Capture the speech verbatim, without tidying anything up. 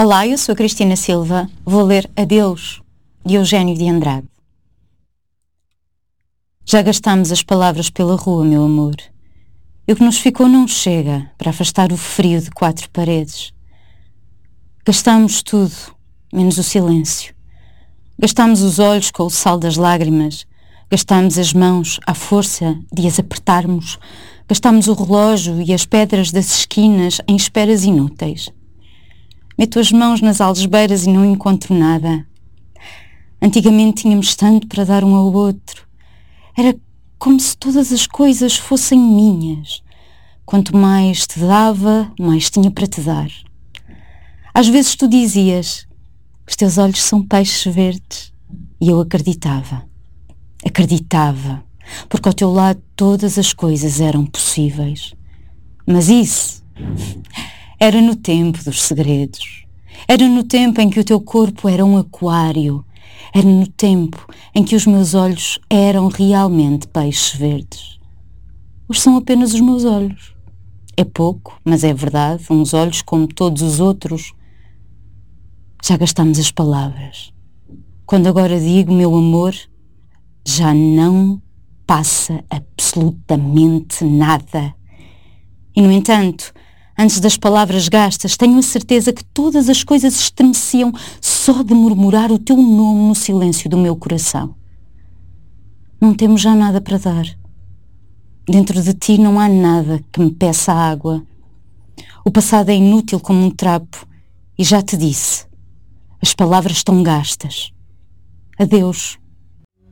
Olá, eu sou a Cristina Silva, vou ler Adeus, de Eugênio de Andrade. Já gastámos as palavras pela rua, meu amor. E o que nos ficou não chega para afastar o frio de quatro paredes. Gastámos tudo, menos o silêncio. Gastámos os olhos com o sal das lágrimas. Gastámos as mãos à força de as apertarmos. Gastámos o relógio e as pedras das esquinas em esperas inúteis. Meto as mãos nas algebeiras e não encontro nada. Antigamente tínhamos tanto para dar um ao outro. Era como se todas as coisas fossem minhas. Quanto mais te dava, mais tinha para te dar. Às vezes tu dizias: os teus olhos são peixes verdes. E eu acreditava. Acreditava. Porque ao teu lado todas as coisas eram possíveis. Mas isso era no tempo dos segredos. Era no tempo em que o teu corpo era um aquário. Era no tempo em que os meus olhos eram realmente peixes verdes. Hoje são apenas os meus olhos. É pouco, mas é verdade, uns olhos como todos os outros. Já gastamos as palavras. Quando agora digo, meu amor, já não passa absolutamente nada. E, no entanto, antes das palavras gastas, tenho a certeza que todas as coisas estremeciam só de murmurar o teu nome no silêncio do meu coração. Não temos já nada para dar. Dentro de ti não há nada que me peça água. O passado é inútil como um trapo e já te disse, as palavras estão gastas. Adeus.